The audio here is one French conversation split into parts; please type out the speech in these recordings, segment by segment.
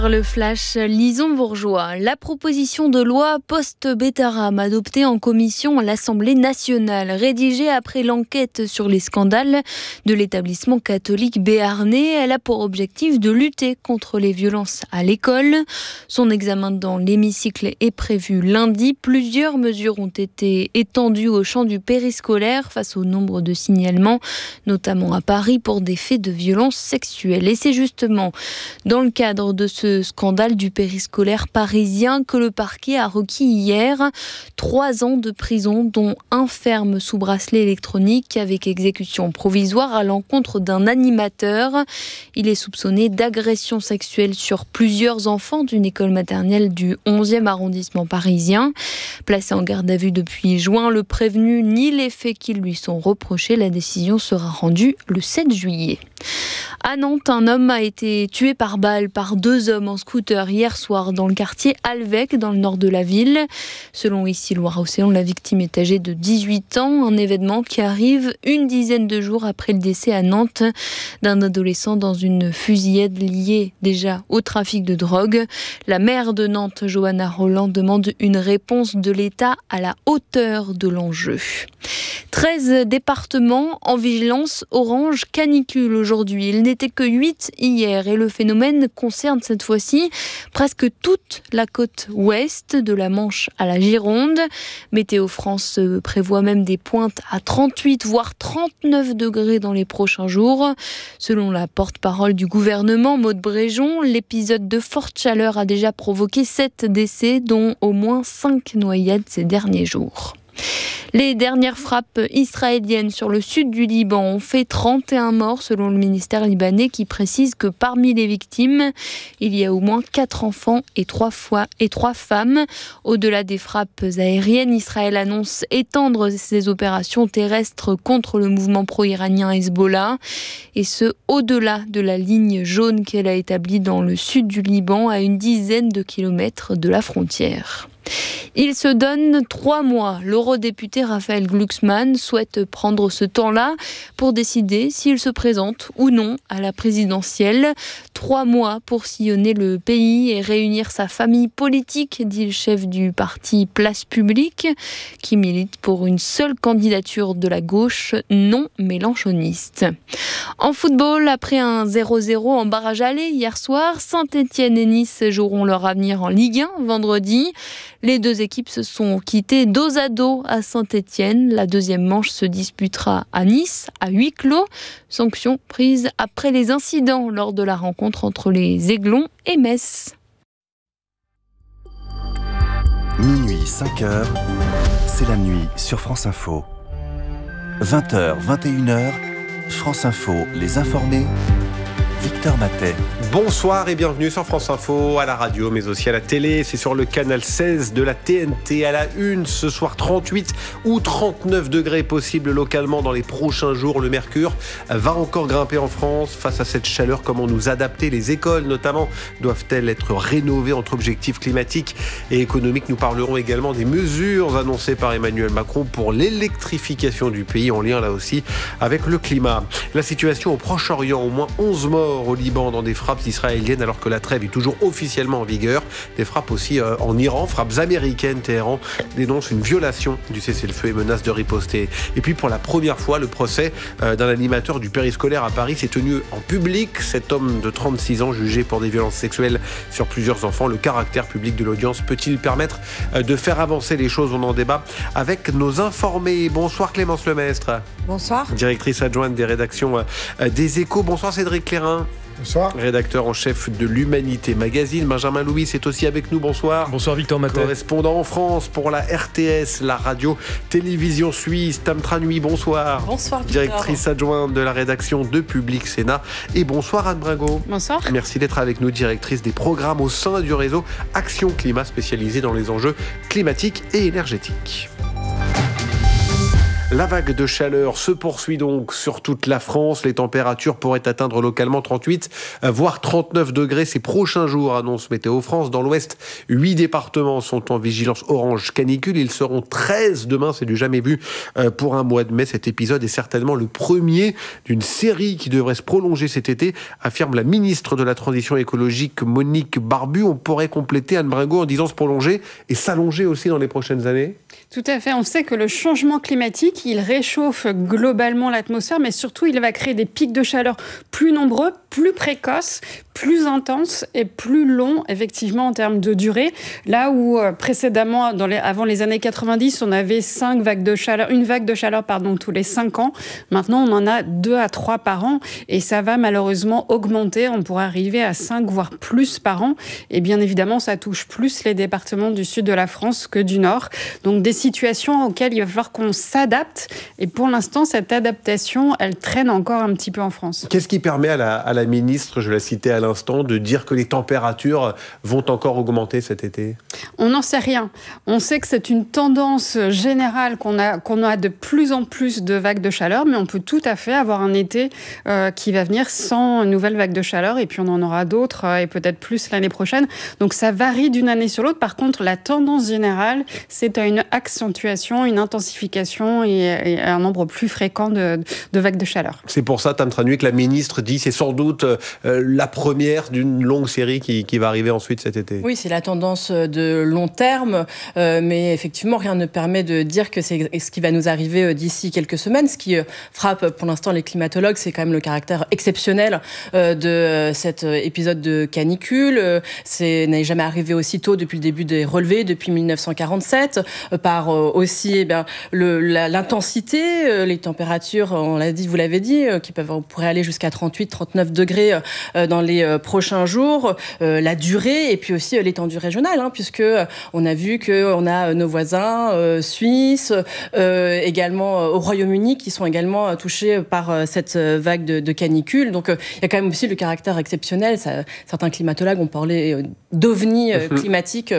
Le flash Lison-Bourgeois. La proposition de loi post-Bétarame adoptée en commission à l'Assemblée nationale, rédigée après l'enquête sur les scandales de l'établissement catholique béarnais, elle a pour objectif de lutter contre les violences à l'école. Son examen dans l'hémicycle est prévu lundi. Plusieurs mesures ont été étendues au champ du périscolaire face au nombre de signalements, notamment à Paris pour des faits de violences sexuelles. Et c'est justement dans le cadre de ce scandale du périscolaire parisien que le parquet a requis hier 3 ans de prison, dont 1 ferme sous bracelet électronique avec exécution provisoire à l'encontre d'un animateur. Il est soupçonné d'agression sexuelle sur plusieurs enfants d'une école maternelle du 11e arrondissement parisien. Placé en garde à vue depuis juin, le prévenu nie les faits qui lui sont reprochés. La décision sera rendue le 7 juillet. À Nantes, un homme a été tué par balle par 2 hommes en scooter hier soir dans le quartier Alvec, dans le nord de la ville. Selon Ici Loire-Océan, la victime est âgée de 18 ans, un événement qui arrive une dizaine de jours après le décès à Nantes d'un adolescent dans une fusillade liée déjà au trafic de drogue. La maire de Nantes, Johanna Roland, demande une réponse de l'État à la hauteur de l'enjeu. 13 départements en vigilance orange canicule aujourd'hui. Il n'était que 8 hier et le phénomène concerne cette fois-ci presque toute la côte ouest, de la Manche à la Gironde. Météo France prévoit même des pointes à 38 voire 39 degrés dans les prochains jours. Selon la porte-parole du gouvernement, Maud Bréjon, l'épisode de forte chaleur a déjà provoqué 7 décès, dont au moins 5 noyades ces derniers jours. Les dernières frappes israéliennes sur le sud du Liban ont fait 31 morts selon le ministère libanais, qui précise que parmi les victimes, il y a au moins 4 enfants et 3 femmes. Au-delà des frappes aériennes, Israël annonce étendre ses opérations terrestres contre le mouvement pro-iranien Hezbollah, et ce au-delà de la ligne jaune qu'elle a établie dans le sud du Liban, à une dizaine de kilomètres de la frontière. Il se donne 3 mois. L'eurodéputé Raphaël Glucksmann souhaite prendre ce temps-là pour décider s'il se présente ou non à la présidentielle. 3 mois pour sillonner le pays et réunir sa famille politique, dit le chef du parti Place Publique, qui milite pour une seule candidature de la gauche non mélenchoniste. En football, après un 0-0 en barrage aller hier soir, Saint-Etienne et Nice joueront leur avenir en Ligue 1 vendredi. Les 2 équipes se sont quittées dos à dos à Saint-Etienne. La deuxième manche se disputera à Nice, à huis clos. Sanction prise après les incidents lors de la rencontre entre les Aiglons et Metz. Minuit, 5h, c'est la nuit sur France Info. 20h, 21h, France Info, les informés. Victor Matet. Bonsoir et bienvenue sur France Info, à la radio mais aussi à la télé. C'est sur le canal 16 de la TNT. À la une ce soir, 38 ou 39 degrés possibles localement dans les prochains jours. Le mercure va encore grimper en France. Face à cette chaleur, comment nous adapter? Les écoles notamment doivent-elles être rénovées entre objectifs climatiques et économiques? Nous parlerons également des mesures annoncées par Emmanuel Macron pour l'électrification du pays, en lien là aussi avec le climat. La situation au Proche-Orient, au moins 11 morts au Liban dans des frappes israéliennes alors que la trêve est toujours officiellement en vigueur. Des frappes aussi en Iran, frappes américaines. Téhéran dénonce une violation du cessez-le-feu et menace de riposter. Et puis pour la première fois, le procès d'un animateur du périscolaire à Paris s'est tenu en public. Cet homme de 36 ans jugé pour des violences sexuelles sur plusieurs enfants. Le caractère public de l'audience peut-il permettre de faire avancer les choses? On en débat avec nos informés. Bonsoir Clémence Lemestre. Bonsoir. Directrice adjointe des rédactions des Échos. Bonsoir Cédric Clairin. Bonsoir. Rédacteur en chef de l'Humanité Magazine. Benjamin Louis est aussi avec nous. Bonsoir. Bonsoir Victor Matet. Correspondant en France pour la RTS, la radio-télévision suisse. Tam Tranui, bonsoir. Bonsoir Victor. Directrice adjointe de la rédaction de Public Sénat. Et bonsoir Anne Bringot. Bonsoir. Merci d'être avec nous, directrice des programmes au sein du réseau Action Climat, spécialisé dans les enjeux climatiques et énergétiques. La vague de chaleur se poursuit donc sur toute la France. Les températures pourraient atteindre localement 38, voire 39 degrés ces prochains jours, annonce Météo France. Dans l'Ouest, 8 départements sont en vigilance orange canicule. Ils seront 13 demain, c'est du jamais vu pour un mois de mai. Cet épisode est certainement le premier d'une série qui devrait se prolonger cet été, affirme la ministre de la Transition écologique Monique Barbu. On pourrait compléter, Anne Bringot, en disant se prolonger et s'allonger aussi dans les prochaines années. Tout à fait. On sait que le changement climatique, il réchauffe globalement l'atmosphère, mais surtout, il va créer des pics de chaleur plus nombreux, plus précoces, plus intenses et plus longs, effectivement, en termes de durée. Là où, précédemment, avant les années 90, on avait une vague de chaleur, tous les 5 ans. Maintenant, on en a 2 à 3 par an. Et ça va malheureusement augmenter. On pourrait arriver à 5, voire plus par an. Et bien évidemment, ça touche plus les départements du sud de la France que du nord. Donc, des situations auxquelles il va falloir qu'on s'adapte. Et pour l'instant, cette adaptation, elle traîne encore un petit peu en France. Qu'est-ce qui permet à la ministre, je la citais à l'instant, de dire que les températures vont encore augmenter cet été ? On n'en sait rien. On sait que c'est une tendance générale qu'on a de plus en plus de vagues de chaleur, mais on peut tout à fait avoir un été qui va venir sans nouvelle vague de chaleur, et puis on en aura d'autres, et peut-être plus l'année prochaine. Donc ça varie d'une année sur l'autre. Par contre, la tendance générale, c'est à une accentuation, une intensification et un nombre plus fréquent de vagues de chaleur. C'est pour ça, Tam Trinh, que la ministre dit c'est sans doute la première d'une longue série qui va arriver ensuite cet été. Oui, c'est la tendance de long terme, mais effectivement, rien ne permet de dire que c'est ce qui va nous arriver d'ici quelques semaines. Ce qui frappe pour l'instant les climatologues, c'est quand même le caractère exceptionnel de cet épisode de canicule. C'est n'est jamais arrivé aussi tôt depuis le début des relevés, depuis 1947, par aussi l'intensité, les températures, on l'a dit, vous l'avez dit, on pourrait aller jusqu'à 38-39 degrés dans les prochains jours, la durée et puis aussi l'étendue régionale, puisque on a vu qu'on a nos voisins suisses, également au Royaume-Uni, qui sont également touchés par cette vague de canicule. Donc il y a quand même aussi le caractère exceptionnel. Certains climatologues ont parlé d'ovni climatique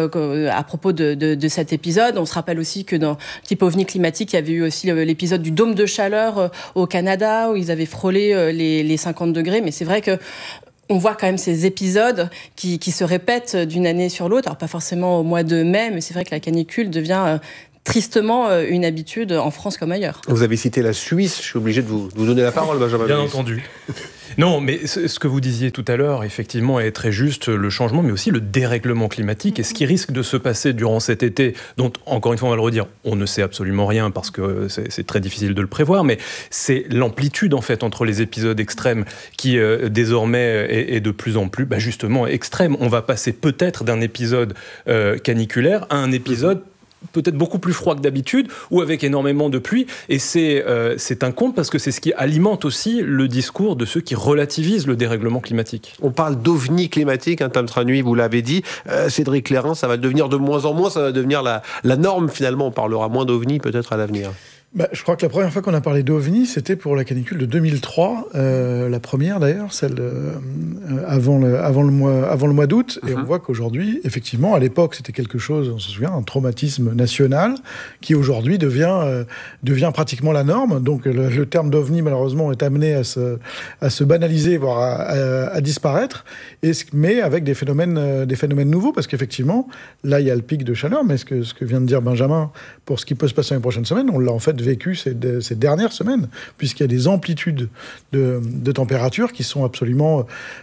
à propos de cet épisode. On se rappelle aussi que dans type ovni climatique, il y avait eu aussi l'épisode du dôme de chaleur au Canada, où ils avaient frôlé les 50 degrés. Mais c'est vrai que on voit quand même ces épisodes qui se répètent d'une année sur l'autre. Alors pas forcément au mois de mai, mais c'est vrai que la canicule devient tristement une habitude en France comme ailleurs. Vous avez cité la Suisse, je suis obligé de vous donner la parole, Benjamin. Bien entendu. Non, mais ce que vous disiez tout à l'heure, effectivement, est très juste, le changement, mais aussi le dérèglement climatique, et ce qui risque de se passer durant cet été, dont, encore une fois, on va le redire, on ne sait absolument rien, parce que c'est très difficile de le prévoir, mais c'est l'amplitude, en fait, entre les épisodes extrêmes qui, désormais, est de plus en plus, justement, extrême. On va passer peut-être d'un épisode caniculaire à un épisode peut-être beaucoup plus froid que d'habitude, ou avec énormément de pluie, et c'est un conte parce que c'est ce qui alimente aussi le discours de ceux qui relativisent le dérèglement climatique. On parle d'ovni climatique, Tam Trinh, vous l'avez dit. Cédric Clairin, ça va devenir de moins en moins, ça va devenir la norme finalement, on parlera moins d'ovni peut-être à l'avenir. Je crois que la première fois qu'on a parlé d'OVNI, c'était pour la canicule de 2003, la première d'ailleurs, celle avant le mois d'août. Et on voit qu'aujourd'hui, effectivement, à l'époque, c'était quelque chose, on se souvient, un traumatisme national, qui aujourd'hui devient pratiquement la norme. Donc le terme d'OVNI, malheureusement, est amené à se banaliser, voire à disparaître, mais avec des phénomènes nouveaux, parce qu'effectivement, là, il y a le pic de chaleur, mais ce que vient de dire Benjamin, pour ce qui peut se passer dans les prochaines semaines, on l'a en fait vécu ces dernières semaines, puisqu'il y a des amplitudes de température qui sont absolument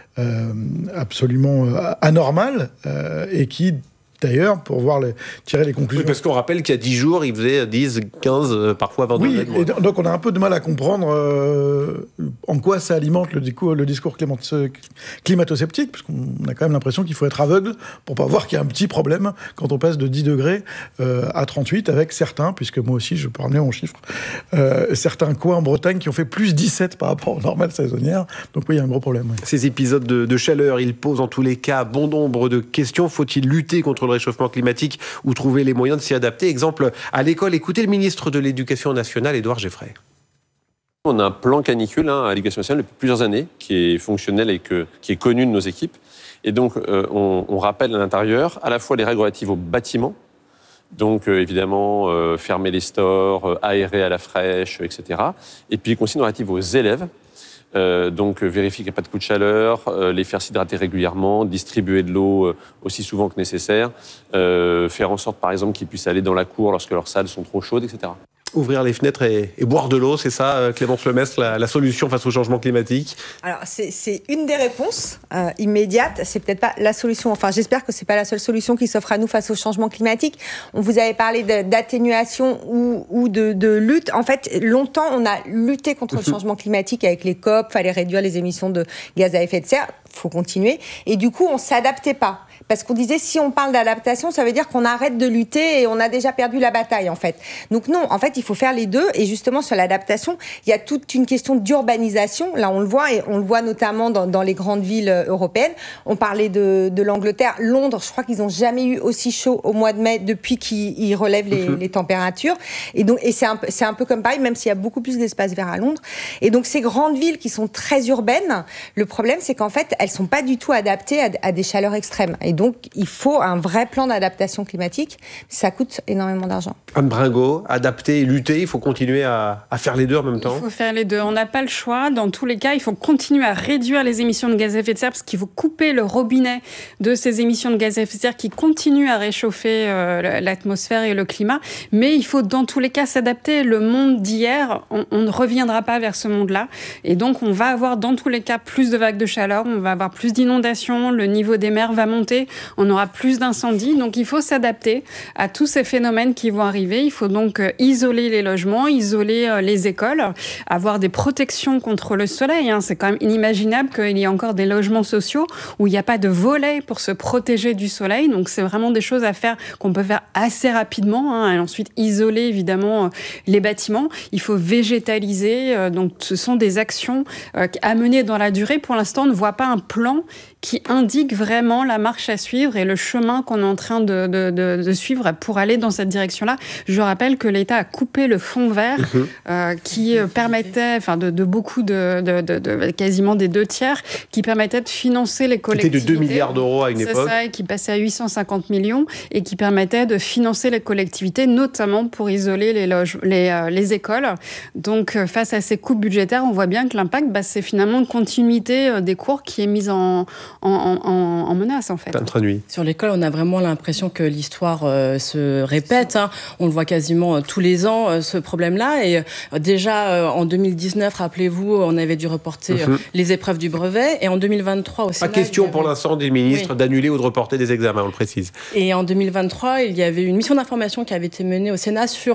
anormales et qui, d'ailleurs, pour tirer les conclusions... Oui, parce qu'on rappelle qu'il y a 10 jours, il faisait 10, 15, parfois 20 degrés. Oui, et donc on a un peu de mal à comprendre en quoi ça alimente le discours climato-sceptique, parce qu'on a quand même l'impression qu'il faut être aveugle pour pas voir qu'il y a un petit problème quand on passe de 10 degrés à 38, avec certains, puisque moi aussi, je peux ramener mon chiffre, certains coins en Bretagne qui ont fait plus 17 par rapport aux normales saisonnières. Donc oui, il y a un gros problème. Oui. Ces épisodes de chaleur, ils posent en tous les cas bon nombre de questions. Faut-il lutter contre le réchauffement climatique ou trouver les moyens de s'y adapter? Exemple, à l'école, écoutez le ministre de l'Éducation nationale, Édouard Geffray. On a un plan canicule à l'Éducation nationale depuis plusieurs années, qui est fonctionnel et qui est connu de nos équipes. Et donc, on rappelle à l'intérieur à la fois les règles relatives aux bâtiments, Donc, évidemment, fermer les stores, aérer à la fraîche, etc. Et puis, les consignes relatives aux élèves. Donc, vérifier qu'il n'y a pas de coup de chaleur, les faire s'hydrater régulièrement, distribuer de l'eau aussi souvent que nécessaire, faire en sorte, par exemple, qu'ils puissent aller dans la cour lorsque leurs salles sont trop chaudes, etc. Ouvrir les fenêtres et boire de l'eau, c'est ça, Clémence Lemestre, la solution face au changement climatique? Alors, c'est une des réponses immédiates. C'est peut-être pas la solution. Enfin, j'espère que c'est pas la seule solution qui s'offre à nous face au changement climatique. On vous avait parlé d'atténuation ou de lutte. En fait, longtemps, on a lutté contre le changement climatique avec les COP. Fallait réduire les émissions de gaz à effet de serre. Faut continuer. Et du coup, on s'adaptait pas. Parce qu'on disait, si on parle d'adaptation, ça veut dire qu'on arrête de lutter et on a déjà perdu la bataille, en fait. Donc non, en fait, il faut faire les deux. Et justement, sur l'adaptation, il y a toute une question d'urbanisation. Là, on le voit, et on le voit notamment dans les grandes villes européennes. On parlait de l'Angleterre. Londres, je crois qu'ils n'ont jamais eu aussi chaud au mois de mai depuis qu'ils relèvent les températures. Et donc, c'est un peu comme Paris, même s'il y a beaucoup plus d'espace vert à Londres. Et donc, ces grandes villes qui sont très urbaines, le problème, c'est qu'en fait, elles sont pas du tout adaptées à des chaleurs extrêmes. Et donc, il faut un vrai plan d'adaptation climatique. Ça coûte énormément d'argent. Anne Bringot, adapter et lutter, il faut continuer à faire les deux en même temps. Il faut faire les deux. On n'a pas le choix. Dans tous les cas, il faut continuer à réduire les émissions de gaz à effet de serre parce qu'il faut couper le robinet de ces émissions de gaz à effet de serre qui continuent à réchauffer l'atmosphère et le climat. Mais il faut dans tous les cas s'adapter. Le monde d'hier, on ne reviendra pas vers ce monde-là. Et donc, on va avoir dans tous les cas plus de vagues de chaleur, on va avoir plus d'inondations, le niveau des mers va monter. On aura plus d'incendies, donc il faut s'adapter à tous ces phénomènes qui vont arriver. Il faut donc isoler les logements, isoler les écoles, avoir des protections contre le soleil. C'est quand même inimaginable qu'il y ait encore des logements sociaux où il n'y a pas de volet pour se protéger du soleil. Donc c'est vraiment des choses à faire qu'on peut faire assez rapidement. Et ensuite isoler évidemment les bâtiments. Il faut végétaliser. Donc ce sont des actions à mener dans la durée. Pour l'instant, on ne voit pas un plan qui indique vraiment la marche à suivre et le chemin qu'on est en train de suivre pour aller dans cette direction-là. Je rappelle que l'État a coupé le fonds vert qui permettait, de beaucoup quasiment des 2/3, qui permettait de financer les collectivités. C'était de 2 milliards d'euros à une époque. C'est ça, et qui passait à 850 millions et qui permettait de financer les collectivités, notamment pour isoler les écoles. Donc, face à ces coupes budgétaires, on voit bien que l'impact, c'est finalement une continuité des cours qui est mise en menace, en fait. Sur l'école, on a vraiment l'impression que l'histoire se répète. On le voit quasiment tous les ans, ce problème-là. Et déjà, en 2019, rappelez-vous, on avait dû reporter les épreuves du brevet. Et en 2023, au Sénat... Pas question pour l'instant des ministres d'annuler ou de reporter des examens, on le précise. Et en 2023, il y avait une mission d'information qui avait été menée au Sénat qui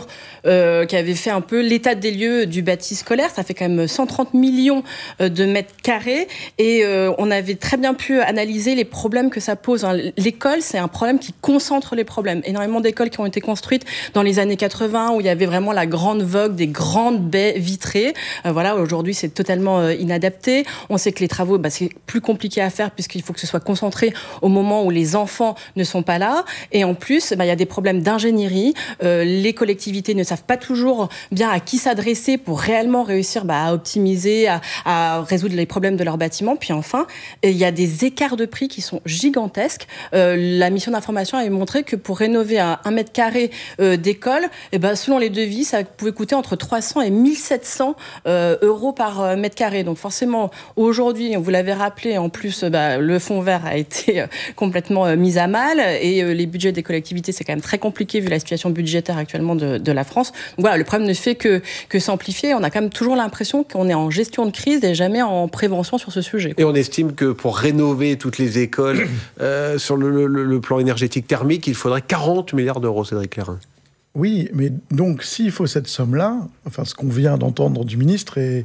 avait fait un peu l'état des lieux du bâti scolaire. Ça fait quand même 130 millions de mètres carrés. Et on avait très bien pu analyser les problèmes que ça pose. L'école, c'est un problème qui concentre les problèmes. Énormément d'écoles qui ont été construites dans les années 80 où il y avait vraiment la grande vogue des grandes baies vitrées. Aujourd'hui, c'est totalement inadapté. On sait que les travaux, c'est plus compliqué à faire puisqu'il faut que ce soit concentré au moment où les enfants ne sont pas là. Et en plus, il y a des problèmes d'ingénierie. Les collectivités ne savent pas toujours bien à qui s'adresser pour réellement réussir à optimiser, à résoudre les problèmes de leurs bâtiments. Puis enfin, il y a des écarts de prix qui sont gigantesques. La mission d'information avait montré que pour rénover un mètre carré d'école, selon les devis, ça pouvait coûter entre 300 et 1700 euros par mètre carré. Donc forcément, aujourd'hui, vous l'avez rappelé, en plus, le fonds vert a été complètement mis à mal et les budgets des collectivités, c'est quand même très compliqué vu la situation budgétaire actuellement de la France. Donc voilà, le problème ne fait que s'amplifier. On a quand même toujours l'impression qu'on est en gestion de crise et jamais en prévention sur ce sujet. Et on estime que pour rénover toutes les écoles sur le plan énergétique thermique, il faudrait 40 milliards d'euros, Cédric Clairin. Oui, mais donc s'il faut cette somme-là, ce qu'on vient d'entendre du ministre est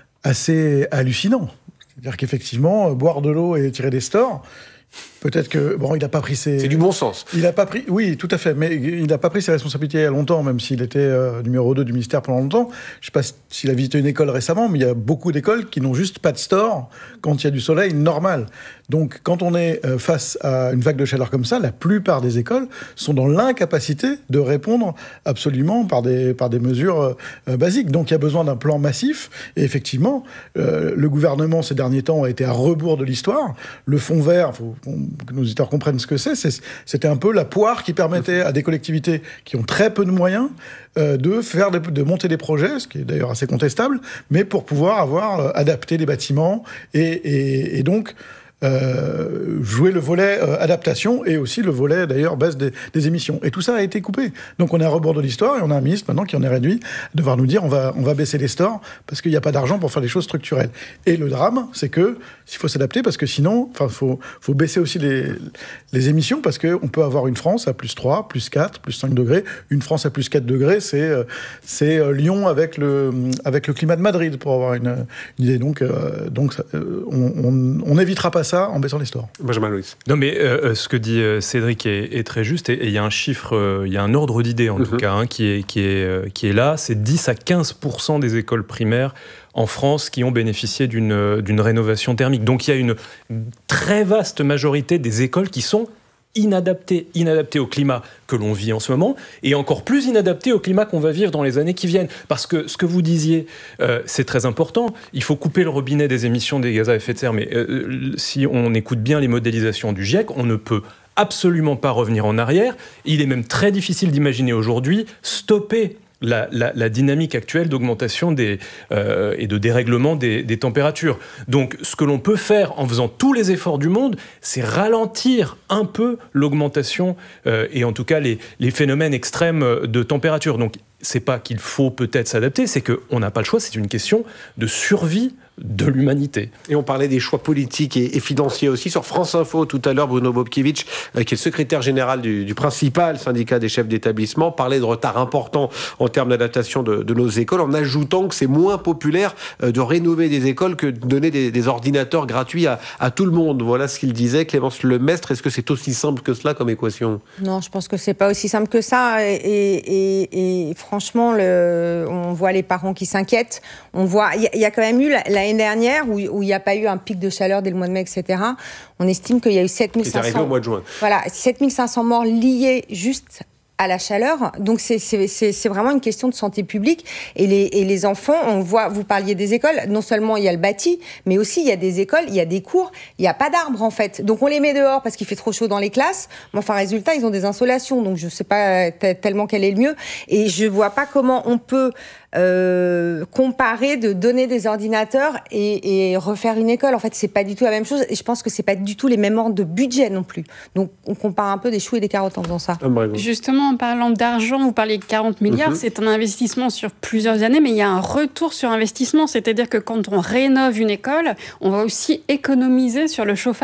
assez hallucinant. C'est-à-dire qu'effectivement, boire de l'eau et tirer des stores, peut-être que, il n'a pas pris ses... C'est du bon sens. Il n'a pas pris... Oui, tout à fait. Mais il n'a pas pris ses responsabilités il y a longtemps, même s'il était numéro 2 du ministère pendant longtemps. Je ne sais pas s'il a visité une école récemment, mais il y a beaucoup d'écoles qui n'ont juste pas de store quand il y a du soleil normal. Donc, quand on est face à une vague de chaleur comme ça, la plupart des écoles sont dans l'incapacité de répondre absolument par des mesures basiques. Donc, il y a besoin d'un plan massif. Et effectivement, le gouvernement, ces derniers temps, a été à rebours de l'histoire. Le fonds vert, il faut que nos auditeurs comprennent ce que c'était un peu la poire qui permettait à des collectivités qui ont très peu de moyens de monter des projets, ce qui est d'ailleurs assez contestable, mais pour pouvoir avoir adapté les bâtiments et donc jouer le volet adaptation et aussi le volet d'ailleurs baisse des émissions. Et tout ça a été coupé. Donc on est à rebord de l'histoire et on a un ministre maintenant qui en est réduit à devoir nous dire on va baisser les stores parce qu'il n'y a pas d'argent pour faire des choses structurelles. Et le drame, c'est que il faut s'adapter parce que sinon, faut baisser aussi les émissions parce qu'on peut avoir une France à plus 3, plus 4, plus 5 degrés. Une France à plus 4 degrés, c'est Lyon avec le climat de Madrid pour avoir une idée. Donc on n'évitera pas ça en baissant les stores. Benjamin Louis. Non, mais ce que dit Cédric est très juste, et il y a un chiffre, il y a un ordre d'idée en tout cas, qui est là, c'est 10 à 15% des écoles primaires en France qui ont bénéficié d'une rénovation thermique. Donc il y a une très vaste majorité des écoles qui sont inadaptées au climat que l'on vit en ce moment, et encore plus inadaptées au climat qu'on va vivre dans les années qui viennent. Parce que ce que vous disiez, c'est très important, il faut couper le robinet des émissions des gaz à effet de serre, mais si on écoute bien les modélisations du GIEC, on ne peut absolument pas revenir en arrière. Il est même très difficile d'imaginer aujourd'hui stopper la dynamique actuelle d'augmentation et de dérèglement des températures. Donc, ce que l'on peut faire en faisant tous les efforts du monde, c'est ralentir un peu l'augmentation et en tout cas les phénomènes extrêmes de température. Donc, c'est pas qu'il faut peut-être s'adapter, c'est qu'on n'a pas le choix, c'est une question de survie de l'humanité. Et on parlait des choix politiques et financiers aussi. Sur France Info, tout à l'heure, Bruno Bobkiewicz, qui est le secrétaire général du principal syndicat des chefs d'établissement, parlait de retard important en termes d'adaptation de nos écoles, en ajoutant que c'est moins populaire de rénover des écoles que de donner des ordinateurs gratuits à tout le monde. Voilà ce qu'il disait. Clémence Lemestre, est-ce que c'est aussi simple que cela comme équation ? Non, je pense que c'est pas aussi simple que ça. Et franchement, on voit les parents qui s'inquiètent. On voit, il y a quand même eu l'année dernière où il n'y a pas eu un pic de chaleur dès le mois de mai, etc. On estime qu'il y a eu 7500. C'est arrivé au mois de juin. Voilà, 7500 morts liés juste à la chaleur. Donc c'est vraiment une question de santé publique. Et les enfants, on voit, vous parliez des écoles, non seulement il y a le bâti, mais aussi il y a des écoles, il y a des cours, il n'y a pas d'arbres en fait. Donc on les met dehors parce qu'il fait trop chaud dans les classes. Mais enfin, résultat, ils ont des insolations. Donc je ne sais pas tellement quel est le mieux. Et je ne vois pas comment on peut comparer de donner des ordinateurs et refaire une école. En fait, c'est pas du tout la même chose. Et je pense que c'est pas du tout les mêmes ordres de budget non plus. Donc on compare un peu des choux et des carottes en faisant ça. Justement, en parlant d'argent, vous parliez de 40 milliards, c'est un investissement sur plusieurs années, mais il y a un retour sur investissement. C'est-à-dire que quand on rénove une école, on va aussi économiser sur le chauffage.